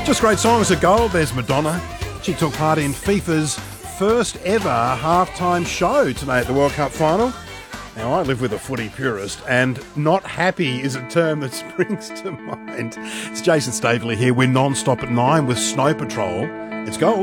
Just great songs of gold. There's Madonna. She took part in FIFA's first ever halftime show today at the World Cup final. Now, I live with a footy purist, and not happy is a term that springs to mind. It's Jason Staveley here. We're non-stop at 9 with Snow Patrol. It's gold.